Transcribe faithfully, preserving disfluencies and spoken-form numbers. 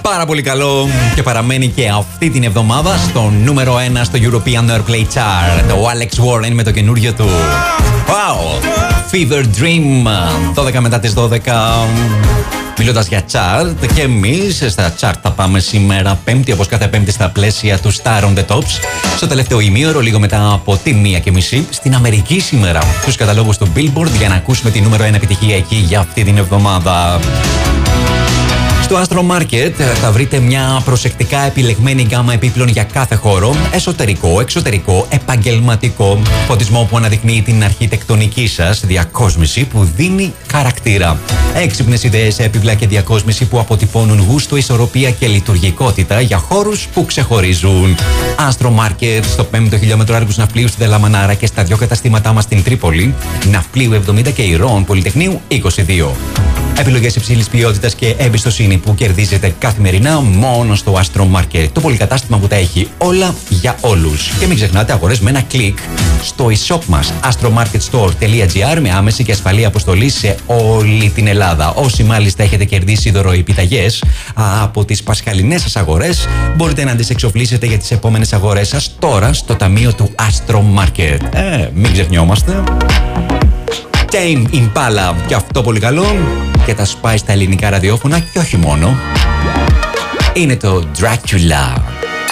Πάρα πολύ καλό και παραμένει και αυτή την εβδομάδα στο νούμερο ένα στο European Airplay Chart. Το Alex Warren με το καινούριο του. Wow! Fever Dream. δώδεκα μετά τις δώδεκα. Μιλώντας για chart, και εμείς στα chart θα πάμε σήμερα Πέμπτη, όπως κάθε Πέμπτη στα πλαίσια του Star on the Tops. Στο τελευταίο ημίωρο, λίγο μετά από τη μία και μισή, στην Αμερική σήμερα, στους καταλόγους του Billboard, για να ακούσουμε τη νούμερο ένα επιτυχία εκεί για αυτή την εβδομάδα. Στο Astro Market θα βρείτε μια προσεκτικά επιλεγμένη γκάμα επίπλων για κάθε χώρο, εσωτερικό, εξωτερικό, επαγγελματικό, φωτισμό που αναδεικνύει την αρχιτεκτονική σας, διακόσμηση που δίνει χαρακτήρα. Έξυπνες ιδέες, έπιπλα και διακόσμηση που αποτυπώνουν γούστο, ισορροπία και λειτουργικότητα για χώρους που ξεχωρίζουν. Astro Market στο πέμπτο χιλιόμετρο Άργους Ναυπλίου στη Δελαμανάρα και στα δύο καταστήματά μας στην Τρίπολη, Ναυπλίου εβδομήντα και Ηρώων Πολυτεχνείου είκοσι δύο. Επιλογές υψηλής ποιότητας και εμπιστοσύνη που κερδίζετε καθημερινά μόνο στο Astro Market. Το πολυκατάστημα που τα έχει όλα για όλους. Και μην ξεχνάτε, αγορές με ένα κλικ στο e-shop μας astromarketstore.gr με άμεση και ασφαλή αποστολή σε όλη την Ελλάδα. Όσοι μάλιστα έχετε κερδίσει δωροεπιταγές από τις πασχαλινές σας αγορές, μπορείτε να τις εξοφλήσετε για τις επόμενες αγορές σας τώρα στο ταμείο του Astro Market. Ε, μην ξεχνιόμαστε. Tame Impala, και αυτό πολύ καλό, και τα σπάει στα ελληνικά ραδιόφωνα και όχι μόνο. Είναι το Dracula.